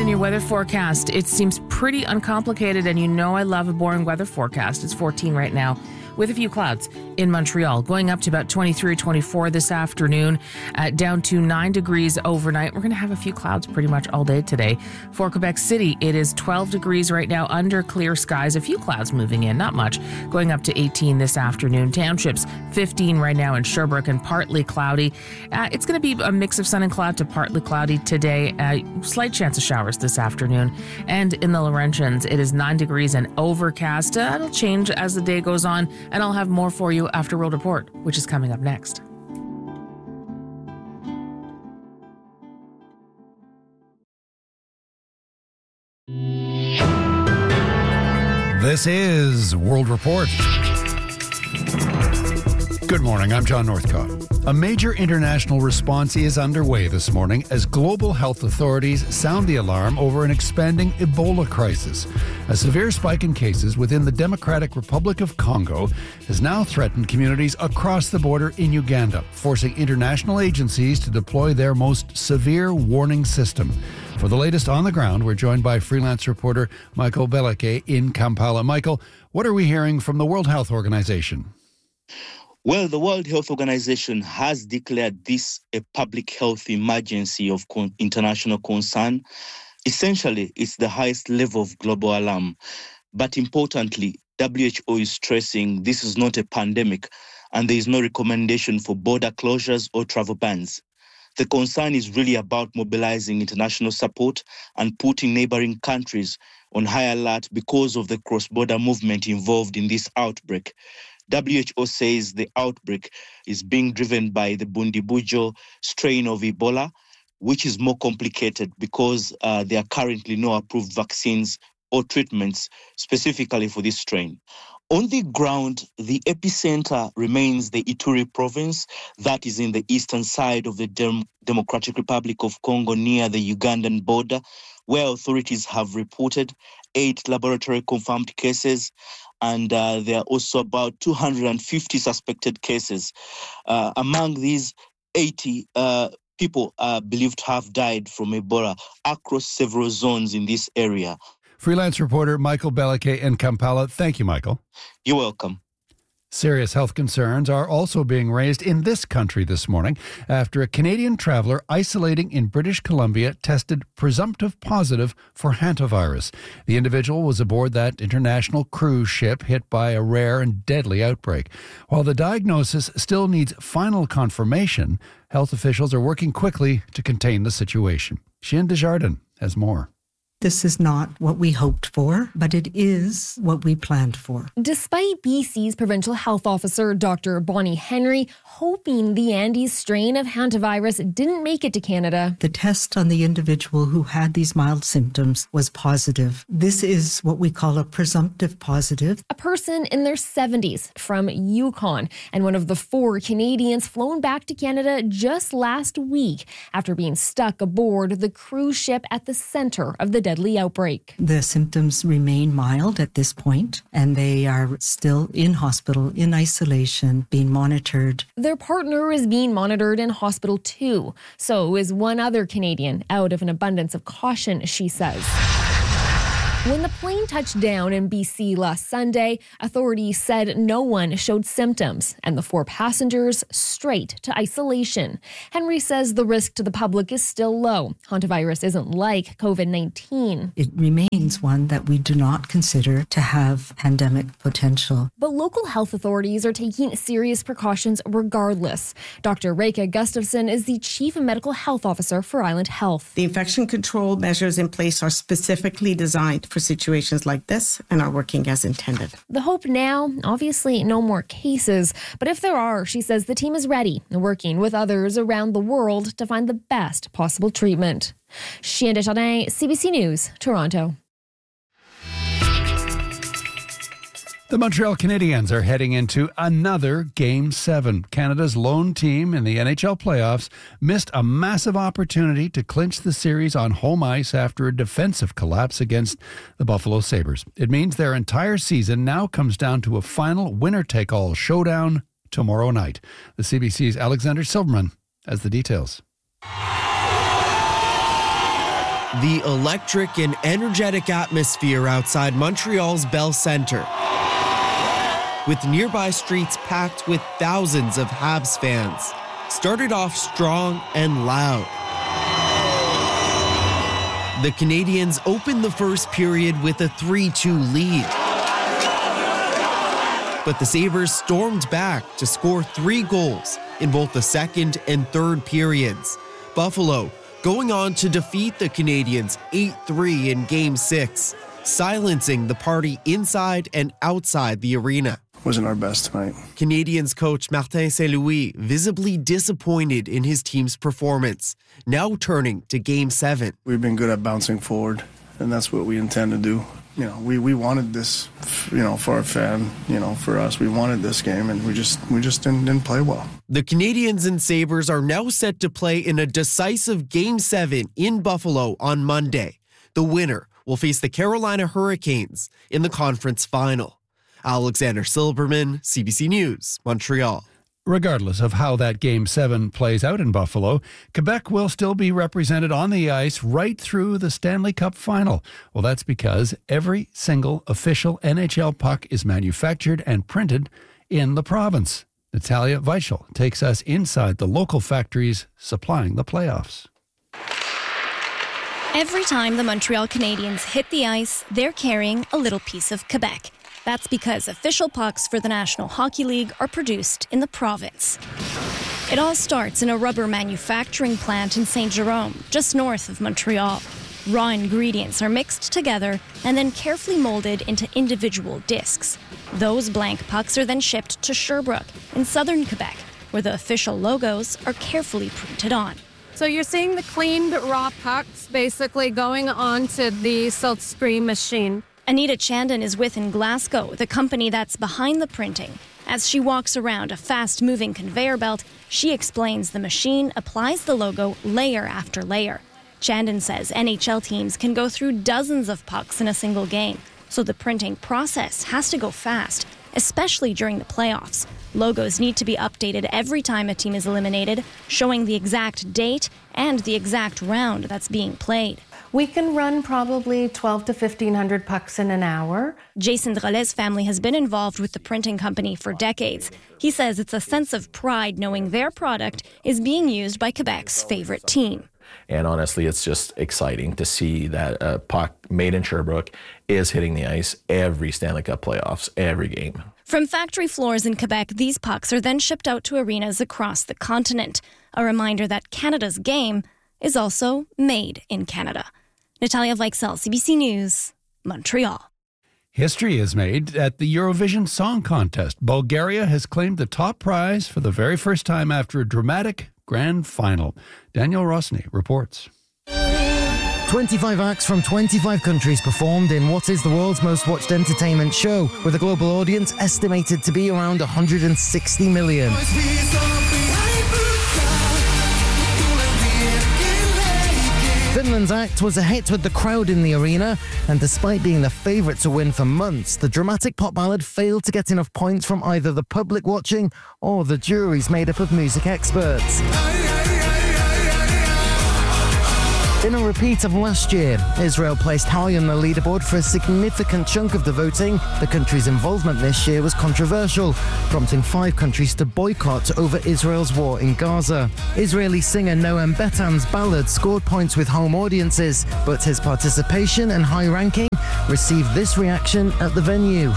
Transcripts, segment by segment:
your weather forecast. It seems pretty uncomplicated, and you know I love a boring weather forecast. It's 14 right now, with a few clouds in Montreal, going up to about 23 or 24 this afternoon, down to 9 degrees overnight. We're going to have a few clouds pretty much all day today. For Quebec City, it is 12 degrees right now under clear skies. A few clouds moving in, not much, going up to 18 this afternoon. Townships, 15 right now in Sherbrooke and partly cloudy. It's going to be a mix of sun and cloud to partly cloudy today. Slight chance of showers this afternoon. And in the Laurentians, it is 9 degrees and overcast. It'll change as the day goes on, and I'll have more for you after World Report, which is coming up next. This is World Report. Good morning, I'm John Northcott. A major international response is underway this morning as global health authorities sound the alarm over an expanding Ebola crisis. A severe spike in cases within the Democratic Republic of Congo has now threatened communities across the border in Uganda, forcing international agencies to deploy their most severe warning system. For the latest on the ground, we're joined by freelance reporter Michael Beleke in Kampala. Michael, what are we hearing from the World Health Organization? Well, the World Health Organization has declared this a public health emergency of international concern. Essentially, it's the highest level of global alarm. But importantly, WHO is stressing this is not a pandemic and there is no recommendation for border closures or travel bans. The concern is really about mobilizing international support and putting neighboring countries on high alert because of the cross-border movement involved in this outbreak. WHO says the outbreak is being driven by the Bundibugyo strain of Ebola, which is more complicated because there are currently no approved vaccines or treatments specifically for this strain. On the ground, the epicenter remains the Ituri province, that is in the eastern side of the Democratic Republic of Congo near the Ugandan border, where authorities have reported 8 laboratory-confirmed cases, and there are also about 250 suspected cases. Among these, 80 people are believed to have died from Ebola across several zones in this area. Freelance reporter Michael Beleke in Kampala. Thank you, Michael. You're welcome. Serious health concerns are also being raised in this country this morning after a Canadian traveller isolating in British Columbia tested presumptive positive for hantavirus. The individual was aboard that international cruise ship hit by a rare and deadly outbreak. While the diagnosis still needs final confirmation, health officials are working quickly to contain the situation. Chien Desjardins has more. This is not what we hoped for, but it is what we planned for. Despite BC's provincial health officer, Dr. Bonnie Henry, hoping the Andes strain of hantavirus didn't make it to Canada, the test on the individual who had these mild symptoms was positive. This is what we call a presumptive positive. A person in their 70s from Yukon, and one of the 4 Canadians flown back to Canada just last week after being stuck aboard the cruise ship at the center of the deadly outbreak. The symptoms remain mild at this point, and they are still in hospital, in isolation, being monitored. Their partner is being monitored in hospital too. So is one other Canadian, out of an abundance of caution, she says. When the plane touched down in BC last Sunday, authorities said no one showed symptoms and the 4 passengers straight to isolation. Henry says the risk to the public is still low. Hantavirus isn't like COVID-19. It remains one that we do not consider to have pandemic potential. But local health authorities are taking serious precautions regardless. Dr. Reka Gustafson is the Chief Medical Health Officer for Island Health. The infection control measures in place are specifically designed for situations like this and are working as intended. The hope now, obviously no more cases, but if there are, she says the team is ready, working with others around the world to find the best possible treatment. Chien Desjardins, CBC News, Toronto. The Montreal Canadiens are heading into another Game 7. Canada's lone team in the NHL playoffs missed a massive opportunity to clinch the series on home ice after a defensive collapse against the Buffalo Sabres. It means their entire season now comes down to a final winner-take-all showdown tomorrow night. The CBC's Alexander Silverman has the details. The electric and energetic atmosphere outside Montreal's Bell Centre, with nearby streets packed with thousands of Habs fans, started off strong and loud. The Canadiens opened the first period with a 3-2 lead. But the Sabres stormed back to score 3 goals in both the second and third periods. Buffalo going on to defeat the Canadiens 8-3 in Game 6, silencing the party inside and outside the arena. Wasn't our best tonight. Canadiens coach Martin Saint-Louis visibly disappointed in his team's performance, now turning to Game 7. We've been good at bouncing forward, and that's what we intend to do. We wanted this, for our fan, for us. We wanted this game, and we just didn't play well. The Canadiens and Sabres are now set to play in a decisive Game 7 in Buffalo on Monday. The winner will face the Carolina Hurricanes in the conference final. Alexander Silberman, CBC News, Montreal. Regardless of how that Game 7 plays out in Buffalo, Quebec will still be represented on the ice right through the Stanley Cup final. Well, that's because every single official NHL puck is manufactured and printed in the province. Natalia Weichel takes us inside the local factories supplying the playoffs. Every time the Montreal Canadiens hit the ice, they're carrying a little piece of Quebec. That's because official pucks for the National Hockey League are produced in the province. It all starts in a rubber manufacturing plant in Saint-Jérôme, just north of Montreal. Raw ingredients are mixed together and then carefully molded into individual discs. Those blank pucks are then shipped to Sherbrooke in southern Quebec, where the official logos are carefully printed on. So you're seeing the cleaned raw pucks basically going onto the silkscreen machine. Anita Chandon is with in Glasgow, the company that's behind the printing. As she walks around a fast-moving conveyor belt, she explains the machine applies the logo layer after layer. Chandon says NHL teams can go through dozens of pucks in a single game, so the printing process has to go fast, especially during the playoffs. Logos need to be updated every time a team is eliminated, showing the exact date and the exact round that's being played. We can run probably 1,200 to 1,500 pucks in an hour. Jason Drolet's family has been involved with the printing company for decades. He says it's a sense of pride knowing their product is being used by Quebec's favorite team. And honestly, it's just exciting to see that a puck made in Sherbrooke is hitting the ice every Stanley Cup playoffs, every game. From factory floors in Quebec, these pucks are then shipped out to arenas across the continent. A reminder that Canada's game is also made in Canada. Natalia Weichel, CBC News, Montreal. History is made at the Eurovision Song Contest. Bulgaria has claimed the top prize for the very first time after a dramatic grand final. Daniel Rosny reports. 25 acts from 25 countries performed in what is the world's most watched entertainment show, with a global audience estimated to be around 160 million. Finland's act was a hit with the crowd in the arena, and despite being the favourite to win for months, the dramatic pop ballad failed to get enough points from either the public watching or the juries made up of music experts. In a repeat of last year, Israel placed high on the leaderboard for a significant chunk of the voting. The country's involvement this year was controversial, prompting 5 countries to boycott over Israel's war in Gaza. Israeli singer Noam Betan's ballad scored points with home audiences, but his participation and high ranking received this reaction at the venue.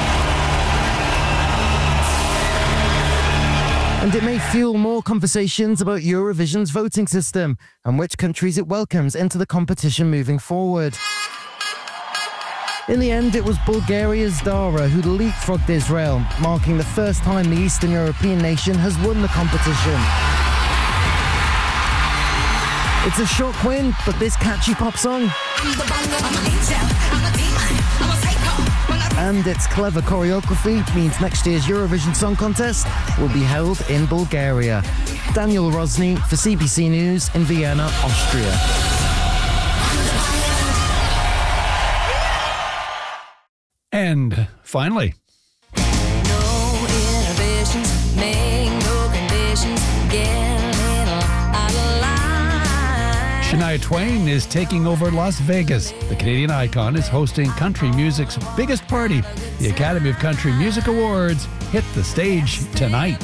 And it may fuel more conversations about Eurovision's voting system and which countries it welcomes into the competition moving forward. In the end, it was Bulgaria's Dara who leapfrogged Israel, marking the first time the Eastern European nation has won the competition. It's a shock win, but this catchy pop song and its clever choreography means next year's Eurovision Song Contest will be held in Bulgaria. Daniel Rosny for CBC News in Vienna, Austria. And finally, Shania Twain is taking over Las Vegas. The Canadian icon is hosting country music's biggest party. The Academy of Country Music Awards hit the stage tonight.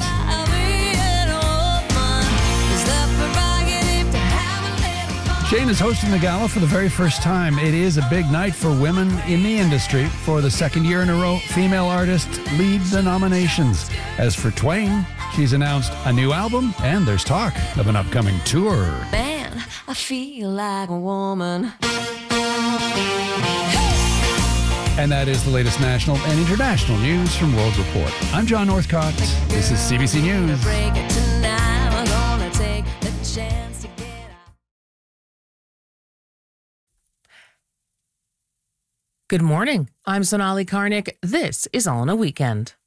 Shane is hosting the gala for the very first time. It is a big night for women in the industry. For the second year in a row, female artists lead the nominations. As for Twain, she's announced a new album, and there's talk of an upcoming tour. Man, I feel like a woman. And that is the latest national and international news from World Report. I'm John Northcott. This is CBC News. Good morning. I'm Sonali Karnik. This is All in a Weekend.